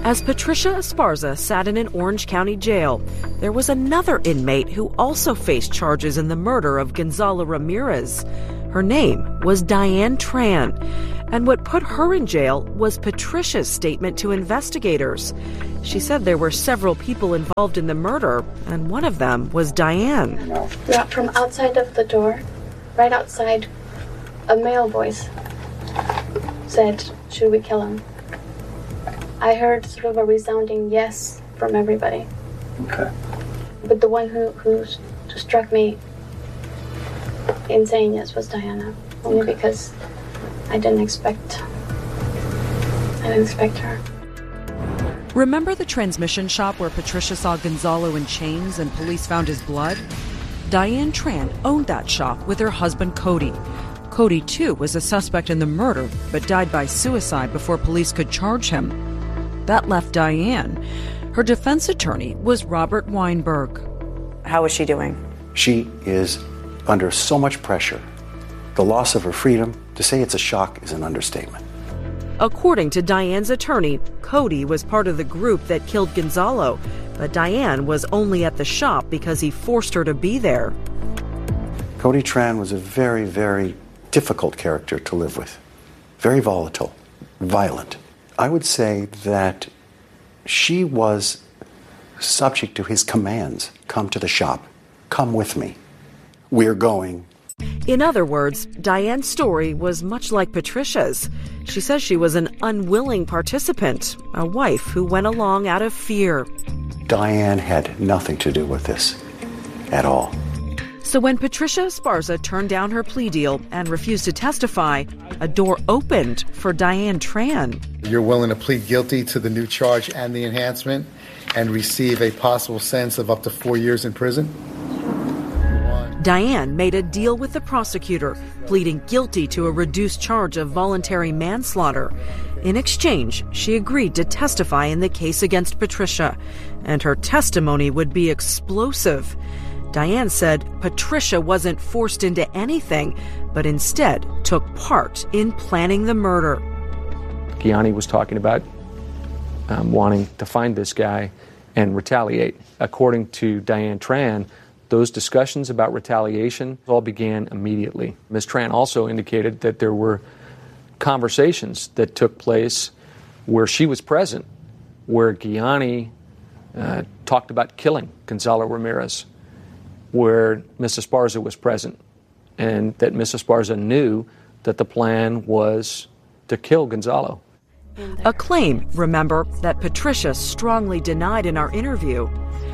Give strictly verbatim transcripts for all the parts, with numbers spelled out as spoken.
As Patricia Esparza sat in an Orange County jail, there was another inmate who also faced charges in the murder of Gonzalo Ramirez. Her name was Diane Tran, and what put her in jail was Patricia's statement to investigators. She said there were several people involved in the murder, and one of them was Diane. From outside of the door, right outside, a male voice said, "Should we kill him?" I heard sort of a resounding yes from everybody. Okay. But the one who, who struck me in saying yes was Diana, only okay. because I didn't expect, I didn't expect her. Remember the transmission shop where Patricia saw Gonzalo in chains and police found his blood? Diane Tran owned that shop with her husband Cody. Cody, too, was a suspect in the murder, but died by suicide before police could charge him. That left Diane. Her defense attorney was Robert Weinberg. How is she doing? She is under so much pressure. The loss of her freedom, to say it's a shock is an understatement. According to Diane's attorney, Cody was part of the group that killed Gonzalo, but Diane was only at the shop because he forced her to be there. Cody Tran was a very, very difficult character to live with. Very volatile, violent. I would say that she was subject to his commands. Come to the shop. Come with me. We're going. In other words, Diane's story was much like Patricia's. She says she was an unwilling participant, a wife who went along out of fear. Diane had nothing to do with this at all. So when Patricia Esparza turned down her plea deal and refused to testify, a door opened for Diane Tran. You're willing to plead guilty to the new charge and the enhancement and receive a possible sentence of up to four years in prison? Diane made a deal with the prosecutor, pleading guilty to a reduced charge of voluntary manslaughter. In exchange, she agreed to testify in the case against Patricia, and her testimony would be explosive. Diane said Patricia wasn't forced into anything, but instead took part in planning the murder. Gianni was talking about um, wanting to find this guy and retaliate. According to Diane Tran, those discussions about retaliation all began immediately. Miz Tran also indicated that there were conversations that took place where she was present, where Gianni uh, talked about killing Gonzalo Ramirez, where Miz Esparza was present, and that Miz Esparza knew that the plan was to kill Gonzalo. A claim, remember, that Patricia strongly denied in our interview.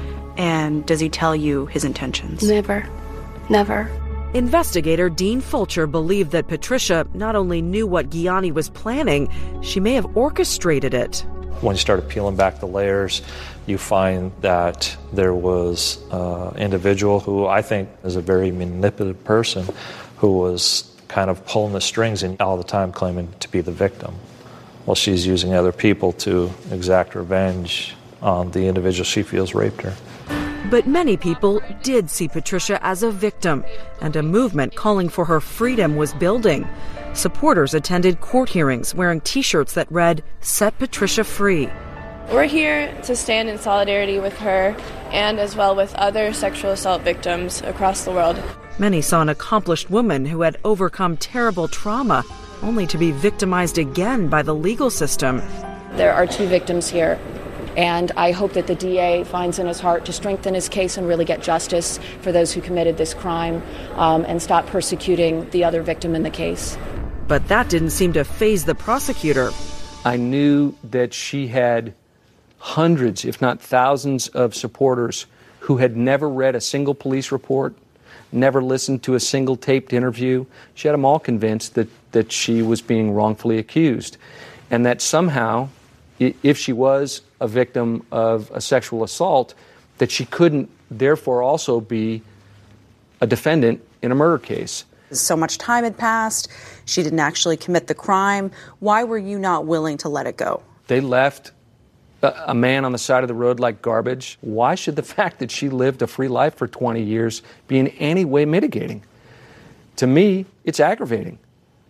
And does he tell you his intentions? Never. Never. Investigator Dean Fulcher believed that Patricia not only knew what Gianni was planning, she may have orchestrated it. When you start peeling back the layers, you find that there was an individual who I think is a very manipulative person who was kind of pulling the strings and all the time claiming to be the victim. Well, she's using other people to exact revenge on the individual she feels raped her. But many people did see Patricia as a victim, and a movement calling for her freedom was building. Supporters attended court hearings wearing T-shirts that read, "Set Patricia Free." We're here to stand in solidarity with her and as well with other sexual assault victims across the world. Many saw an accomplished woman who had overcome terrible trauma, only to be victimized again by the legal system. There are two victims here, and I hope that the D A finds in his heart to strengthen his case and really get justice for those who committed this crime um, and stop persecuting the other victim in the case. But that didn't seem to faze the prosecutor. I knew that she had hundreds, if not thousands, of supporters who had never read a single police report, never listened to a single taped interview. She had them all convinced that, that she was being wrongfully accused, and that somehow, if she was a victim of a sexual assault, that she couldn't therefore also be a defendant in a murder case. So much time had passed. She didn't actually commit the crime. Why were you not willing to let it go? They left a, a man on the side of the road like garbage. Why should the fact that she lived a free life for twenty years be in any way mitigating? To me, it's aggravating.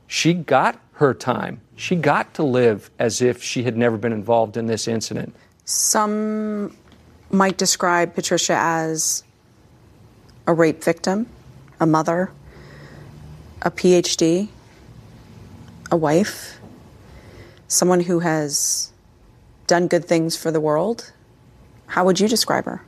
She got her time. She got to live as if she had never been involved in this incident. Some might describe Patricia as a rape victim, a mother, a P H D, a wife, someone who has done good things for the world. How would you describe her?